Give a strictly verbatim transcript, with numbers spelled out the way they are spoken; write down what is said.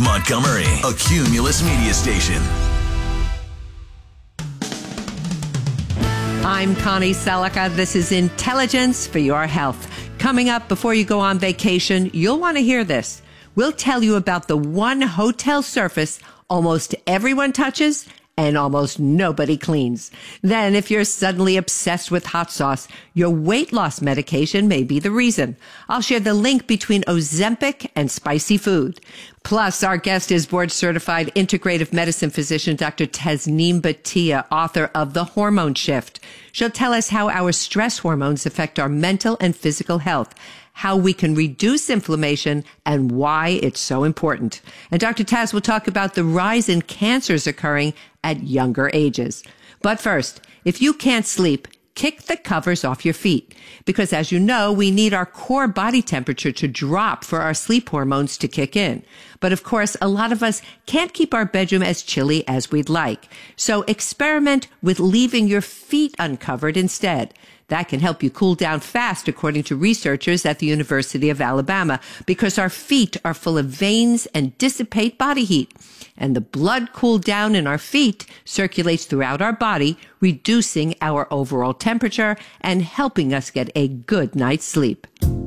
Montgomery, a Cumulus media station. I'm Connie Selica. This is Intelligence for Your Health. Coming up before you go on vacation, you'll want to hear this. We'll tell you about the one hotel surface almost everyone touches and almost nobody cleans. Then, if you're suddenly obsessed with hot sauce, your weight loss medication may be the reason. I'll share the link between Ozempic and spicy food. Plus, our guest is board-certified integrative medicine physician, Doctor Tasneem Bhatia, author of The Hormone Shift. She'll tell us how our stress hormones affect our mental and physical health, how we can reduce inflammation, and why it's so important. And Doctor Taz will talk about the rise in cancers occurring at younger ages. But first, if you can't sleep, kick the covers off your feet. Because as you know, we need our core body temperature to drop for our sleep hormones to kick in. But of course, a lot of us can't keep our bedroom as chilly as we'd like. So experiment with leaving your feet uncovered instead. That can help you cool down fast, according to researchers at the University of Alabama, because our feet are full of veins and dissipate body heat. And the blood cooled down in our feet circulates throughout our body, reducing our overall temperature and helping us get a good night's sleep.